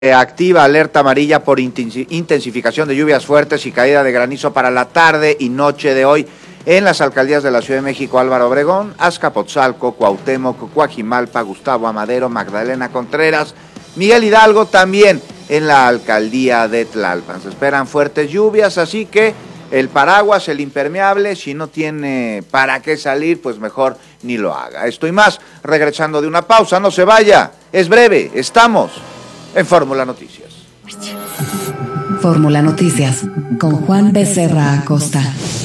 Activa alerta amarilla por intensificación de lluvias fuertes y caída de granizo para la tarde y noche de hoy en las alcaldías de la Ciudad de México, Álvaro Obregón, Azcapotzalco, Cuauhtémoc, Coajimalpa, Gustavo Amadero, Magdalena Contreras, Miguel Hidalgo, también en la alcaldía de Tlalpan. Se esperan fuertes lluvias, así que el paraguas, el impermeable, si no tiene para qué salir, pues mejor ni lo haga. Esto y más, regresando de una pausa, no se vaya, es breve, estamos en Fórmula Noticias. Fórmula Noticias, con Juan Becerra Acosta.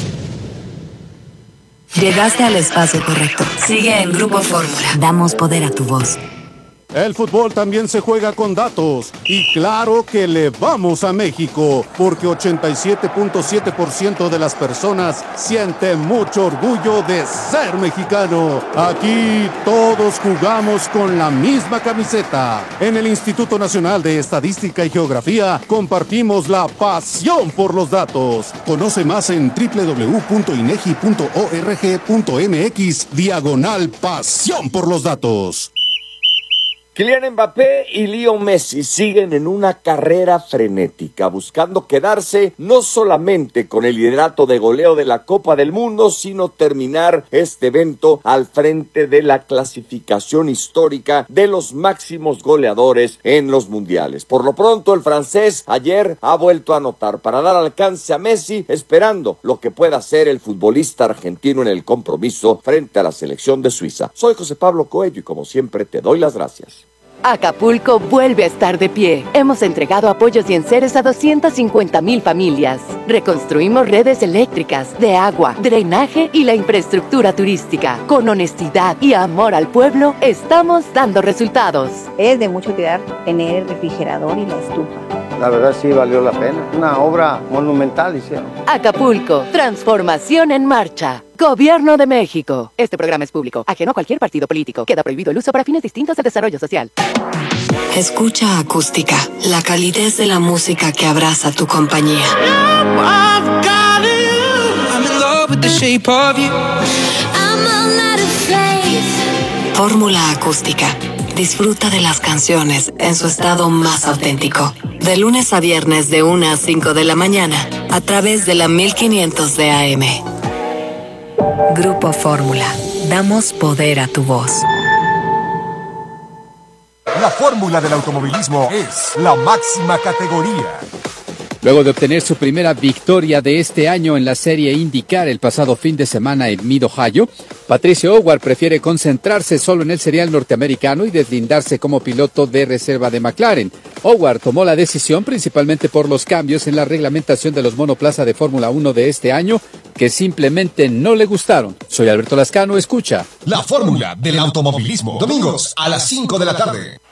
Llegaste al espacio correcto. Sigue en Grupo Fórmula. Damos poder a tu voz. El fútbol también se juega con datos y claro que le vamos a México porque 87.7% de las personas sienten mucho orgullo de ser mexicano. Aquí todos jugamos con la misma camiseta. En el Instituto Nacional de Estadística y Geografía compartimos la pasión por los datos. Conoce más en www.inegi.org.mx/pasión por los datos. Kylian Mbappé y Leo Messi siguen en una carrera frenética, buscando quedarse no solamente con el liderato de goleo de la Copa del Mundo, sino terminar este evento al frente de la clasificación histórica de los máximos goleadores en los mundiales. Por lo pronto, el francés ayer ha vuelto a anotar para dar alcance a Messi, esperando lo que pueda hacer el futbolista argentino en el compromiso frente a la selección de Suiza. Soy José Pablo Coello y como siempre te doy las gracias. Acapulco vuelve a estar de pie. Hemos entregado apoyos y enseres a 250,000 familias. Reconstruimos redes eléctricas, de agua, drenaje y la infraestructura turística. Con honestidad y amor al pueblo, estamos dando resultados. Es de mucha utilidad tener el refrigerador y la estufa. La verdad sí valió la pena. Una obra monumental hicieron. Acapulco, transformación en marcha. Gobierno de México. Este programa es público, ajeno a cualquier partido político. Queda prohibido el uso para fines distintos del desarrollo social. Escucha Acústica, la calidez de la música que abraza tu compañía. Fórmula Acústica. Disfruta de las canciones en su estado más auténtico. De lunes a viernes de 1 a 5 de la mañana, a través de la 1500 de AM. Grupo Fórmula. Damos poder a tu voz. La fórmula del automovilismo es la máxima categoría. Luego de obtener su primera victoria de este año en la serie IndyCar el pasado fin de semana en Mid, Ohio, Patricio Howard prefiere concentrarse solo en el serial norteamericano y deslindarse como piloto de reserva de McLaren. Howard tomó la decisión principalmente por los cambios en la reglamentación de los monoplaza de Fórmula 1 de este año, que simplemente no le gustaron. Soy Alberto Lascano, escucha la fórmula del automovilismo, domingos a las 5 de la tarde.